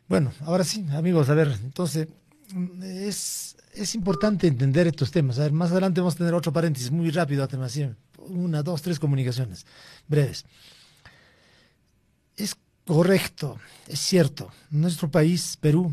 Bueno, ahora sí, amigos, a ver, entonces es importante entender estos temas. A ver, más adelante vamos a tener otro paréntesis muy rápido, así, una, dos, tres comunicaciones breves. Es correcto, es cierto, nuestro país, Perú,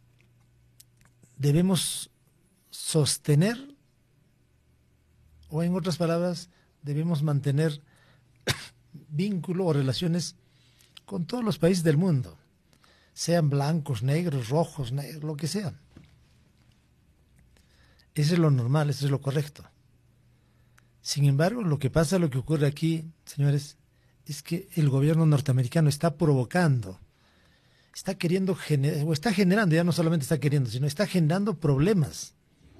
debemos sostener, o en otras palabras, debemos mantener vínculo o relaciones con todos los países del mundo, sean blancos, negros, rojos, lo que sean. Eso es lo normal, eso es lo correcto. Sin embargo, lo que pasa, lo que ocurre aquí, señores, es que el gobierno norteamericano está provocando, está queriendo generar, o está generando, ya no solamente está queriendo, sino está generando problemas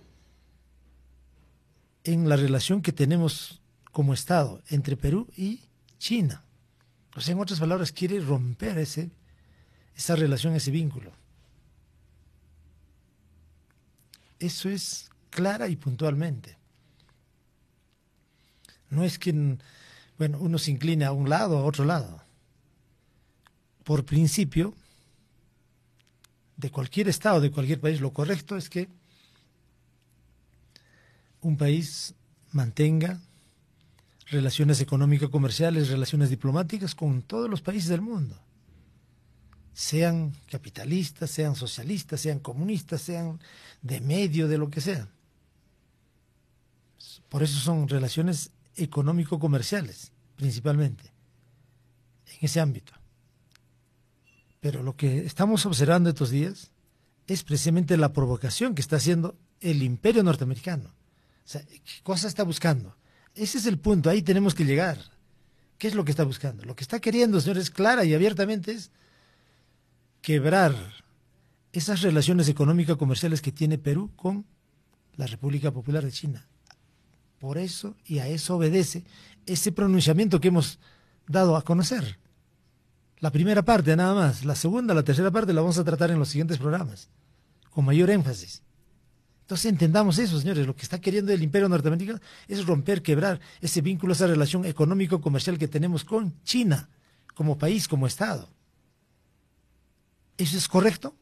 en la relación que tenemos como Estado entre Perú y China. O sea, en otras palabras, quiere romper esa relación, ese vínculo. Eso es clara y puntualmente. No es que, bueno, uno se incline a un lado o a otro lado. Por principio, de cualquier estado, de cualquier país, lo correcto es que un país mantenga relaciones económico-comerciales, relaciones diplomáticas con todos los países del mundo. Sean capitalistas, sean socialistas, sean comunistas, sean de medio, de lo que sea. Por eso son relaciones económico-comerciales, principalmente, en ese ámbito. Pero lo que estamos observando estos días es precisamente la provocación que está haciendo el imperio norteamericano. O sea, ¿qué cosa está buscando? Ese es el punto, ahí tenemos que llegar. ¿Qué es lo que está buscando? Lo que está queriendo, señores, clara y abiertamente es quebrar esas relaciones económico-comerciales que tiene Perú con la República Popular de China. Por eso, y a eso obedece ese pronunciamiento que hemos dado a conocer. La primera parte nada más, la segunda, la tercera parte la vamos a tratar en los siguientes programas, con mayor énfasis. Entonces entendamos eso, señores, lo que está queriendo el imperio norteamericano es romper, quebrar ese vínculo, esa relación económico-comercial que tenemos con China, como país, como Estado. ¿Eso es correcto?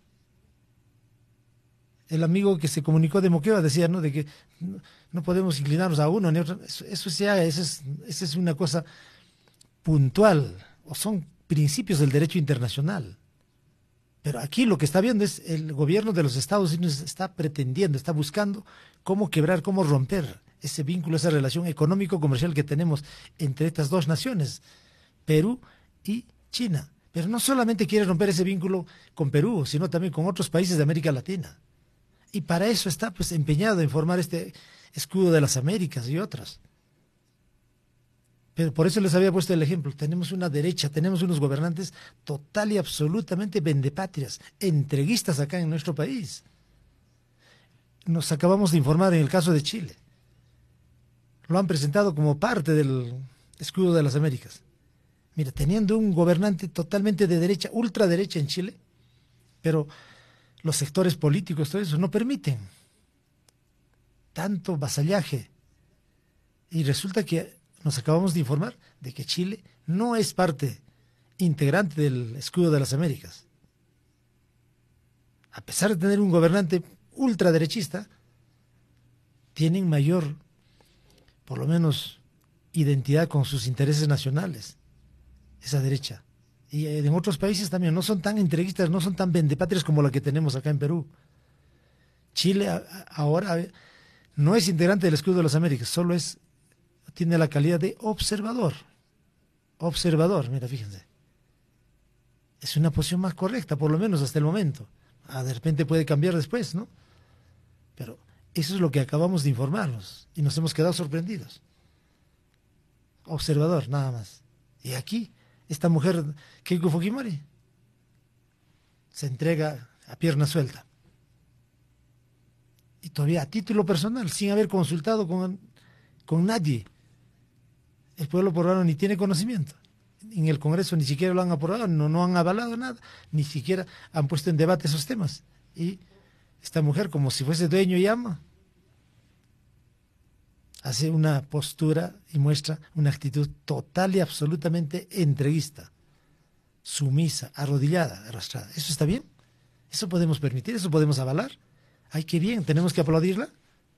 El amigo que se comunicó de Moquegua decía, ¿no?, de que no podemos inclinarnos a uno ni a otro. Eso es una cosa puntual, o son principios del derecho internacional. Pero aquí lo que está viendo es el gobierno de los Estados Unidos está pretendiendo, está buscando cómo quebrar, cómo romper ese vínculo, esa relación económico-comercial que tenemos entre estas dos naciones, Perú y China. Pero no solamente quiere romper ese vínculo con Perú, sino también con otros países de América Latina. Y para eso está pues empeñado en formar este escudo de las Américas y otras. Pero por eso les había puesto el ejemplo. Tenemos una derecha, tenemos unos gobernantes total y absolutamente vendepatrias, entreguistas acá en nuestro país. Nos acabamos de informar en el caso de Chile. Lo han presentado como parte del escudo de las Américas. Mira, teniendo un gobernante totalmente de derecha, ultraderecha en Chile, pero los sectores políticos, todo eso, no permiten tanto vasallaje. Y resulta que nos acabamos de informar de que Chile no es parte integrante del escudo de las Américas. A pesar de tener un gobernante ultraderechista, tienen mayor, por lo menos, identidad con sus intereses nacionales, esa derecha. Y en otros países también no son tan entreguistas, no son tan vendepatrias como la que tenemos acá en Perú. Chile ahora no es integrante del escudo de las Américas, tiene la calidad de observador. Observador, mira, fíjense. Es una posición más correcta, por lo menos hasta el momento. De repente puede cambiar después, ¿no? Pero eso es lo que acabamos de informarnos y nos hemos quedado sorprendidos. Observador, nada más. Y aquí, esta mujer, Keiko Fujimori, se entrega a pierna suelta. Y todavía a título personal, sin haber consultado con nadie. El pueblo peruano ni tiene conocimiento. En el Congreso ni siquiera lo han aprobado, no han avalado nada, ni siquiera han puesto en debate esos temas. Y esta mujer, como si fuese dueño y ama, hace una postura y muestra una actitud total y absolutamente entreguista, sumisa, arrodillada, arrastrada. ¿Eso está bien? ¿Eso podemos permitir? ¿Eso podemos avalar? ¡Ay, qué bien! ¿Tenemos que aplaudirla?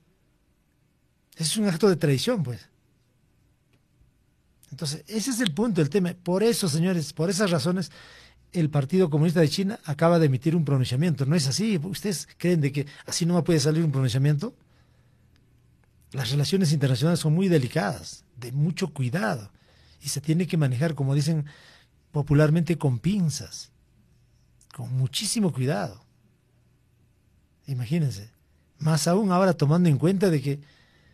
Es un acto de traición, pues. Entonces, ese es el punto, el tema. Por eso, señores, por esas razones, el Partido Comunista de China acaba de emitir un pronunciamiento. ¿No es así? ¿Ustedes creen de que así no puede salir un pronunciamiento? Las relaciones internacionales son muy delicadas, de mucho cuidado, y se tiene que manejar, como dicen popularmente, con pinzas, con muchísimo cuidado. Imagínense, más aún ahora tomando en cuenta de que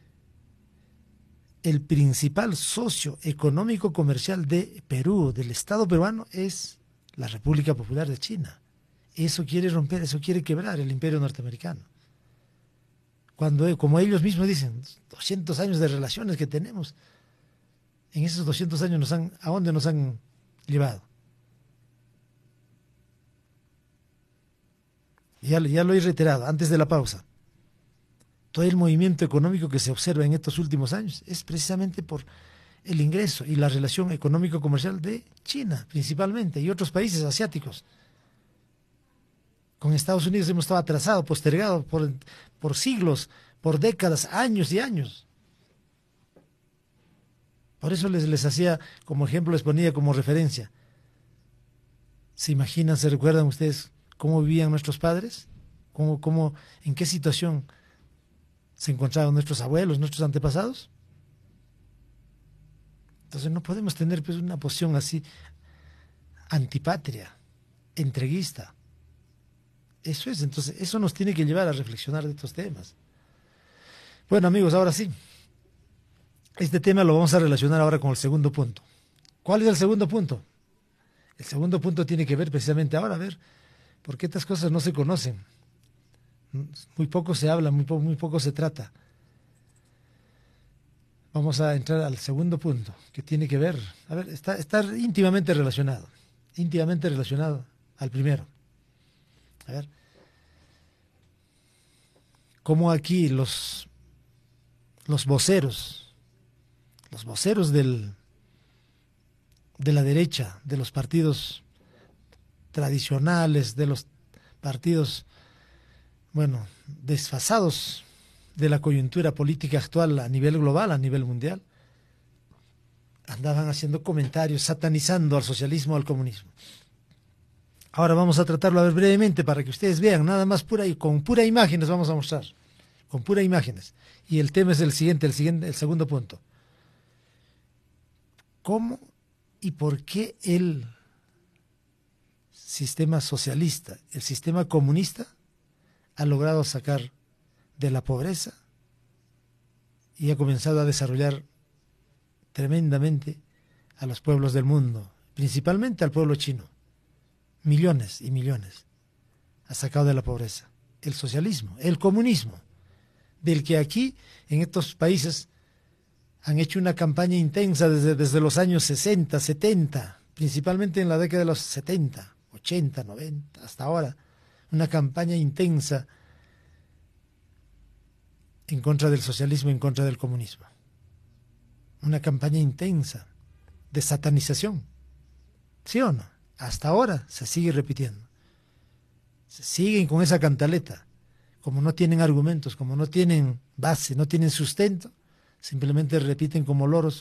el principal socio económico comercial de Perú, del Estado peruano, es la República Popular de China. Eso quiere romper, eso quiere quebrar el imperio norteamericano. Cuando, como ellos mismos dicen, 200 años de relaciones que tenemos, en esos 200 años ¿a dónde nos han llevado? Ya lo he reiterado antes de la pausa. Todo el movimiento económico que se observa en estos últimos años es precisamente por el ingreso y la relación económico-comercial de China, principalmente, y otros países asiáticos. Con Estados Unidos hemos estado atrasados, postergados por siglos, por décadas, años y años. Por eso les hacía como ejemplo, les ponía como referencia. ¿Se imaginan, se recuerdan ustedes cómo vivían nuestros padres? ¿En qué situación se encontraban nuestros abuelos, nuestros antepasados? Entonces no podemos tener pues una posición así antipatria, entreguista. Eso es, entonces eso nos tiene que llevar a reflexionar de estos temas. Bueno, amigos, ahora sí. Este tema lo vamos a relacionar ahora con el segundo punto. ¿Cuál es el segundo punto? El segundo punto tiene que ver precisamente ahora, a ver, porque estas cosas no se conocen. Muy poco se habla, muy poco se trata. Vamos a entrar al segundo punto, que tiene que ver, a ver, está íntimamente relacionado al primero. A ver, cómo aquí los voceros de la derecha, de los partidos tradicionales, de los partidos, bueno, desfasados de la coyuntura política actual a nivel global, a nivel mundial, andaban haciendo comentarios, satanizando al socialismo, al comunismo. Ahora vamos a tratarlo a ver brevemente para que ustedes vean, nada más con pura imágenes vamos a mostrar, con pura imágenes. Y el tema es el segundo punto. ¿Cómo y por qué el sistema socialista, el sistema comunista, ha logrado sacar de la pobreza y ha comenzado a desarrollar tremendamente a los pueblos del mundo, principalmente al pueblo chino? Millones y millones ha sacado de la pobreza. El socialismo, el comunismo, del que aquí, en estos países, han hecho una campaña intensa desde los años 60, 70, principalmente en la década de los 70, 80, 90, hasta ahora, una campaña intensa en contra del socialismo, en contra del comunismo. Una campaña intensa de satanización. ¿Sí o no? Hasta ahora se sigue repitiendo. Se siguen con esa cantaleta. Como no tienen argumentos, como no tienen base, no tienen sustento, simplemente repiten como loros,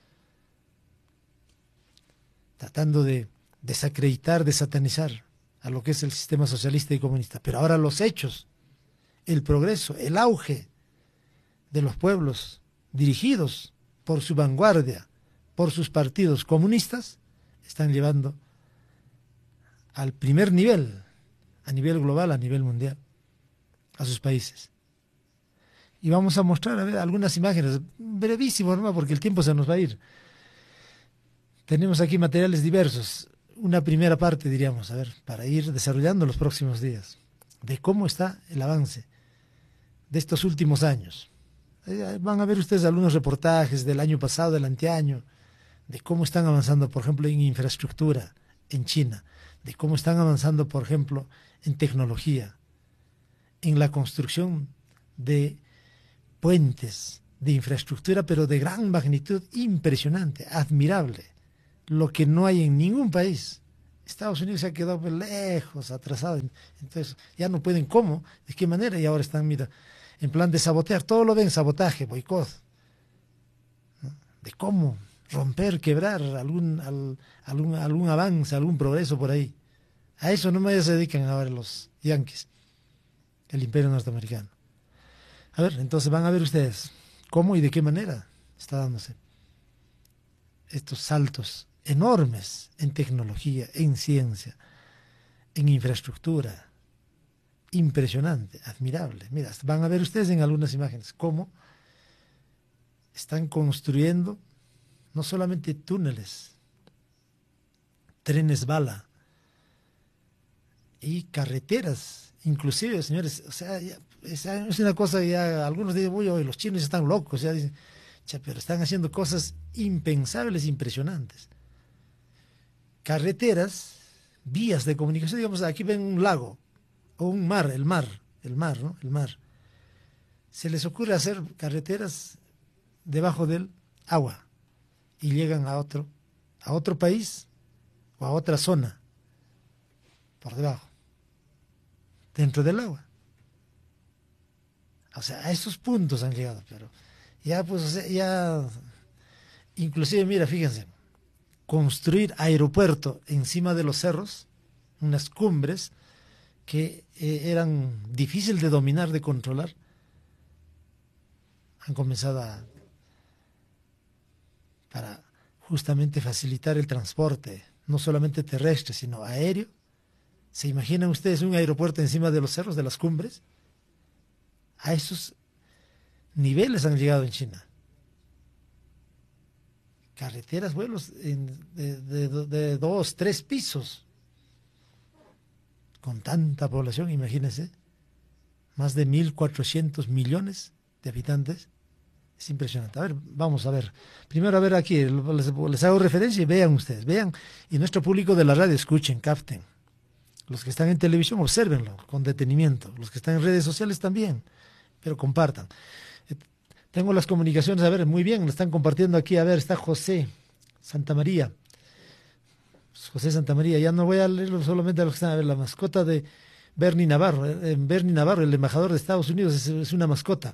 tratando de desacreditar, de satanizar a lo que es el sistema socialista y comunista. Pero ahora los hechos, el progreso, el auge de los pueblos dirigidos por su vanguardia, por sus partidos comunistas, están llevando al primer nivel, a nivel global, a nivel mundial, a sus países. Y vamos a mostrar, a ver, algunas imágenes, brevísimo, ¿no? Porque el tiempo se nos va a ir. Tenemos aquí materiales diversos, una primera parte, diríamos, a ver, para ir desarrollando los próximos días, de cómo está el avance de estos últimos años. Van a ver ustedes algunos reportajes del año pasado, del anteaño, de cómo están avanzando, por ejemplo, en infraestructura en China, de cómo están avanzando, por ejemplo, en tecnología, en la construcción de puentes, de infraestructura, pero de gran magnitud, impresionante, admirable, lo que no hay en ningún país. Estados Unidos se ha quedado lejos, atrasado. Entonces, ya no pueden cómo, de qué manera, y ahora están, mira, en plan de sabotear. Todo lo ven sabotaje, boicot. ¿No? De cómo romper, quebrar algún avance, algún progreso por ahí. A eso nomás se dedican ahora los yanquis, el imperio norteamericano. A ver, entonces van a ver ustedes cómo y de qué manera está dándose estos saltos enormes en tecnología, en ciencia, en infraestructura. Impresionante, admirable. Mira, van a ver ustedes en algunas imágenes cómo están construyendo no solamente túneles, trenes bala y carreteras, inclusive, señores, o sea, es una cosa ya, algunos dicen, uy, los chinos están locos, ya dicen, pero están haciendo cosas impensables, impresionantes. Carreteras, vías de comunicación, digamos, aquí ven un lago, o un mar, el mar, ¿no? El mar. Se les ocurre hacer carreteras debajo del agua y llegan a otro país o a otra zona por debajo, dentro del agua. O sea, a esos puntos han llegado, pero ya pues, o sea, ya, inclusive, mira, fíjense, construir aeropuerto encima de los cerros, unas cumbres que eran difíciles de dominar, de controlar, han comenzado para justamente facilitar el transporte, no solamente terrestre, sino aéreo. ¿Se imaginan ustedes un aeropuerto encima de los cerros, de las cumbres? A esos niveles han llegado en China. Carreteras, vuelos de 2, 3 pisos. Con tanta población, imagínense. Más de 1.400 millones de habitantes. Es impresionante. A ver, vamos a ver. Primero, a ver aquí, les hago referencia y vean ustedes. Vean, y nuestro público de la radio, escuchen, capten. Los que están en televisión, obsérvenlo con detenimiento. Los que están en redes sociales también, pero compartan. Tengo las comunicaciones, a ver, muy bien, lo están compartiendo aquí. A ver, está José Santamaría. José Santamaría, ya no voy a leerlo solamente a los que están. A ver, la mascota de Bernie Navarro. Bernie Navarro, el embajador de Estados Unidos, es una mascota.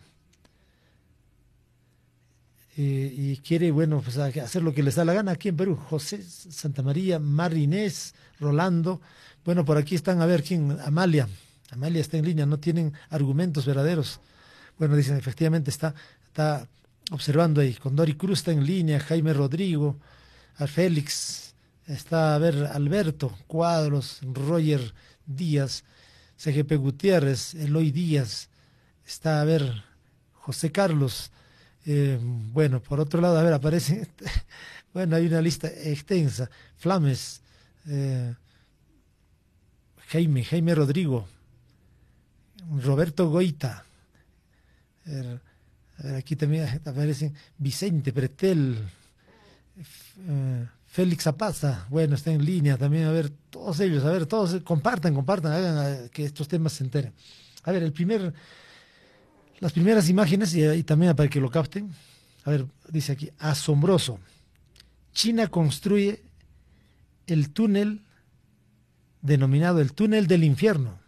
Y quiere, bueno, pues hacer lo que les da la gana aquí en Perú. José Santamaría, Marinés, Rolando. Bueno, por aquí están, a ver, ¿quién? Amalia. Amalia está en línea, no tienen argumentos verdaderos. Bueno, dicen, efectivamente está observando ahí. Condori Cruz está en línea, Jaime Rodrigo, a Félix, está, a ver, Alberto Cuadros, Roger Díaz, CGP Gutiérrez, Eloy Díaz, está, a ver, José Carlos. Bueno, por otro lado, a ver, aparece, bueno, hay una lista extensa. Flames, Jaime Rodrigo, Roberto Goita, aquí también aparecen Vicente Pretel, Félix Zapaza, bueno, está en línea también, a ver, todos ellos, a ver, todos compartan, hagan que estos temas se enteren. A ver, las primeras imágenes, y también para que lo capten, a ver, dice aquí, asombroso, China construye el túnel denominado el túnel del infierno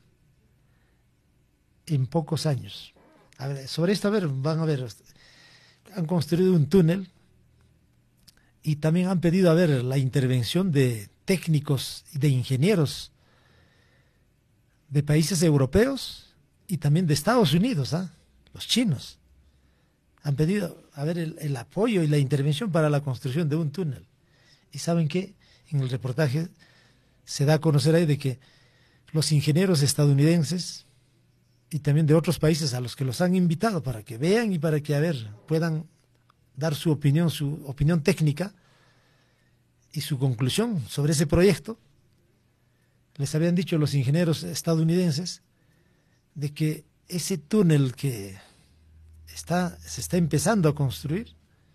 en pocos años. A ver, sobre esto, a ver, van a ver, han construido un túnel y también han pedido, a ver, la intervención de técnicos y de ingenieros de países europeos y también de Estados Unidos, los chinos. Han pedido, a ver, el apoyo y la intervención para la construcción de un túnel. Y ¿saben qué? En el reportaje se da a conocer ahí de que los ingenieros estadounidenses y también de otros países a los que los han invitado para que vean y para que, a ver, puedan dar su opinión técnica y su conclusión sobre ese proyecto. Les habían dicho los ingenieros estadounidenses de que ese túnel que se está empezando a construir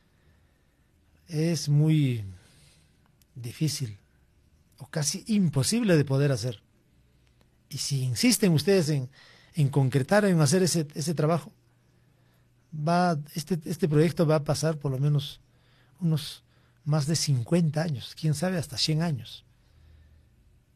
es muy difícil o casi imposible de poder hacer. Y si insisten ustedes en concretar, en hacer ese trabajo, este proyecto va a pasar por lo menos unos más de 50 años, quién sabe, hasta 100 años.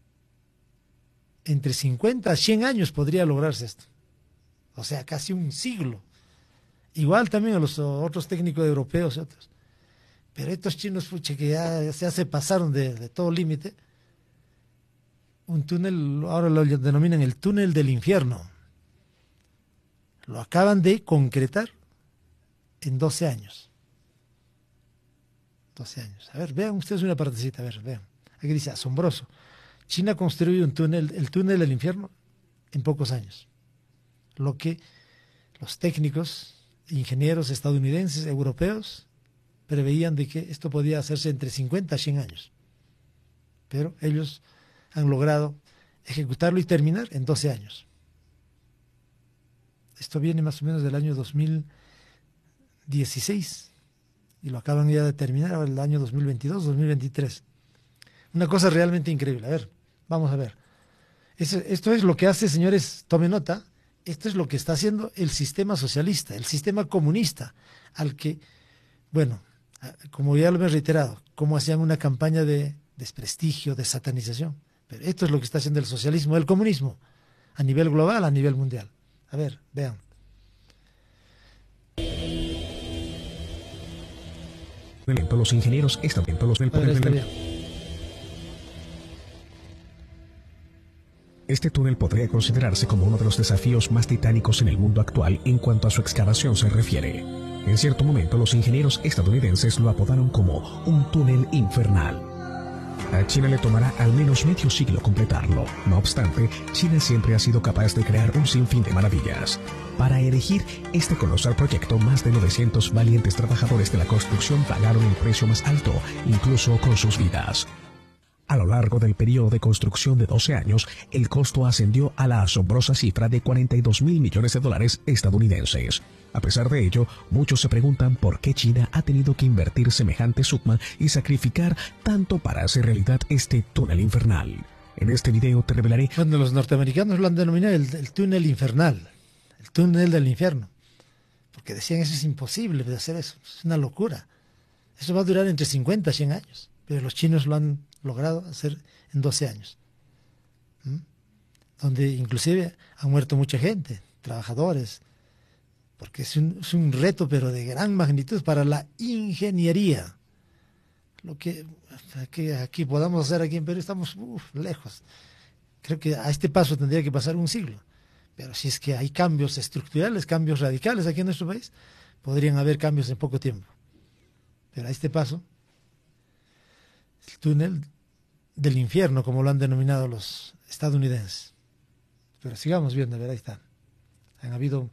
entre 50 a 100 años podría lograrse esto. O sea, casi un siglo. Igual también a los otros técnicos europeos y otros. Pero estos chinos, pucha, que ya se pasaron de todo límite. Un túnel, ahora lo denominan el túnel del infierno. Lo acaban de concretar en 12 años. 12 años. A ver, vean ustedes una partecita, a ver, vean. Aquí dice, asombroso. China construyó un túnel, el túnel del infierno, en pocos años. Lo que los técnicos, ingenieros estadounidenses, europeos, preveían de que esto podía hacerse entre 50 a 100 años. Pero ellos han logrado ejecutarlo y terminar en 12 años. Esto viene más o menos del año 2016 y lo acaban ya de terminar ahora el año 2022, 2023. Una cosa realmente increíble. A ver, vamos a ver. Esto es lo que hace, señores, tomen nota, esto es lo que está haciendo el sistema socialista, el sistema comunista, al que, bueno, como ya lo he reiterado, como hacían una campaña de desprestigio, de satanización. Pero esto es lo que está haciendo el socialismo, el comunismo, a nivel global, a nivel mundial. A ver, vean. Los ingenieros estadounidenses del poder. Este túnel podría considerarse como uno de los desafíos más titánicos en el mundo actual en cuanto a su excavación se refiere. En cierto momento, los ingenieros estadounidenses lo apodaron como un túnel infernal. A China le tomará al menos medio siglo completarlo. No obstante, China siempre ha sido capaz de crear un sinfín de maravillas. Para erigir este colosal proyecto, más de 900 valientes trabajadores de la construcción pagaron el precio más alto, incluso con sus vidas. A lo largo del periodo de construcción de 12 años, el costo ascendió a la asombrosa cifra de $42.000 millones estadounidenses. A pesar de ello, muchos se preguntan por qué China ha tenido que invertir semejante suma y sacrificar tanto para hacer realidad este túnel infernal. En este video te revelaré... Cuando los norteamericanos lo han denominado el túnel infernal, el túnel del infierno, porque decían eso es imposible de hacer eso, es una locura. Eso va a durar entre 50 y 100 años, pero los chinos lo han logrado hacer en 12 años, donde inclusive han muerto mucha gente, trabajadores, porque es un reto, pero de gran magnitud para la ingeniería. Lo que aquí podamos hacer aquí en Perú estamos lejos. Creo que a este paso tendría que pasar un siglo, pero si es que hay cambios estructurales, cambios radicales aquí en nuestro país, podrían haber cambios en poco tiempo. Pero a este paso, el túnel del infierno, como lo han denominado los estadounidenses. Pero sigamos viendo, a ver, ahí está. Han habido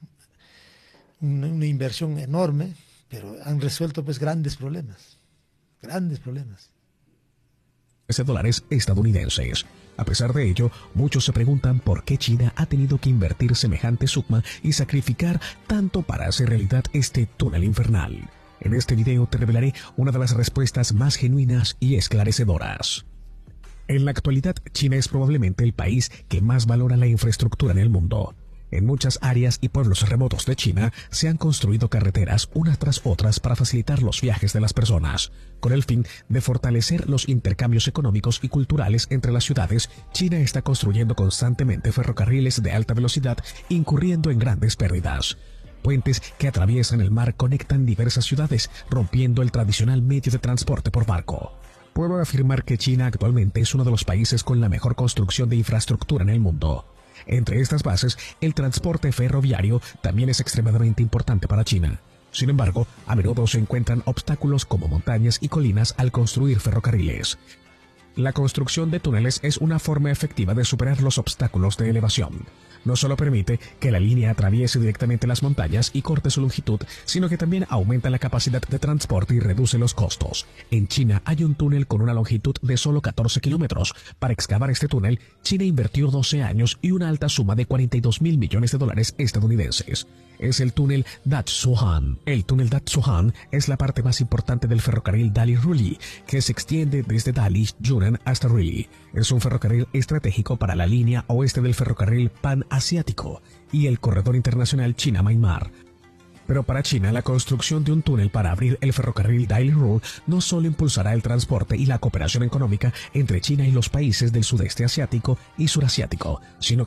una inversión enorme, pero han resuelto pues grandes problemas. $dólares estadounidenses. A pesar de ello, muchos se preguntan por qué China ha tenido que invertir semejante suma y sacrificar tanto para hacer realidad este túnel infernal. En este video te revelaré una de las respuestas más genuinas y esclarecedoras. En la actualidad, China es probablemente el país que más valora la infraestructura en el mundo. En muchas áreas y pueblos remotos de China se han construido carreteras unas tras otras para facilitar los viajes de las personas. Con el fin de fortalecer los intercambios económicos y culturales entre las ciudades, China está construyendo constantemente ferrocarriles de alta velocidad, incurriendo en grandes pérdidas. Puentes que atraviesan el mar conectan diversas ciudades, rompiendo el tradicional medio de transporte por barco. Puedo afirmar que China actualmente es uno de los países con la mejor construcción de infraestructura en el mundo. Entre estas bases, el transporte ferroviario también es extremadamente importante para China. Sin embargo, a menudo se encuentran obstáculos como montañas y colinas al construir ferrocarriles. La construcción de túneles es una forma efectiva de superar los obstáculos de elevación. No solo permite que la línea atraviese directamente las montañas y corte su longitud, sino que también aumenta la capacidad de transporte y reduce los costos. En China hay un túnel con una longitud de solo 14 kilómetros. Para excavar este túnel, China invirtió 12 años y una alta suma de $42.000 millones estadounidenses. Es el túnel Dazhuang. El túnel Dazhuang es la parte más importante del ferrocarril Dali-Ruli, que se extiende desde Dali, Yunnan hasta Ruli. Es un ferrocarril estratégico para la línea oeste del ferrocarril Pan-Asiático y el corredor internacional China-Myanmar. Pero para China, la construcción de un túnel para abrir el ferrocarril Daily Road no solo impulsará el transporte y la cooperación económica entre China y los países del sudeste asiático y surasiático, sino